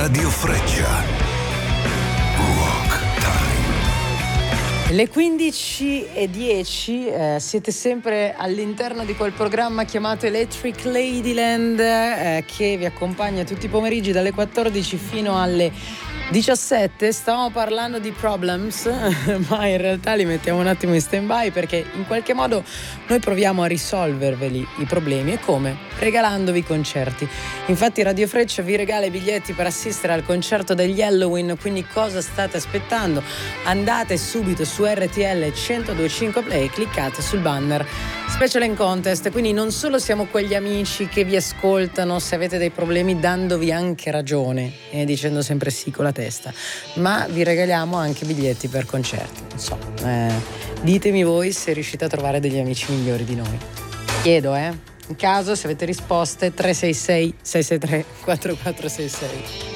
Radio Freccia. Rock Time. Le 15:10, siete sempre all'interno di quel programma chiamato Electric Ladyland, che vi accompagna tutti i pomeriggi dalle 14 fino alle 17. Stavamo parlando di problems, ma in realtà li mettiamo un attimo in stand by, perché in qualche modo noi proviamo a risolverveli i problemi. E come? Regalandovi concerti. Infatti Radio Freccia vi regala i biglietti per assistere al concerto degli Halloween, quindi cosa state aspettando? Andate subito su RTL 102.5 Play, cliccate sul banner Special and Contest, quindi non solo siamo quegli amici che vi ascoltano se avete dei problemi, dandovi anche ragione e dicendo sempre sì con la testa, ma vi regaliamo anche biglietti per concerti. Non so, ditemi voi se riuscite a trovare degli amici migliori di noi. Chiedo, in caso, se avete risposte, 366 663 4466.